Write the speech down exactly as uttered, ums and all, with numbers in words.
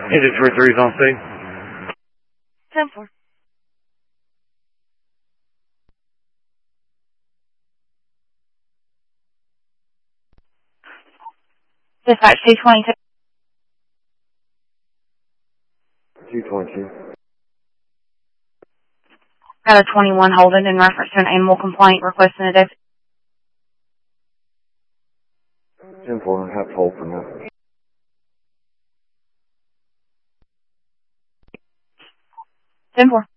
Engine three three's on scene. ten four. Dispatch two twenty-two. two twenty-two. Got a twenty-one holding in reference to an animal complaint requesting a deputy. ten four, have to hold for now. ten four.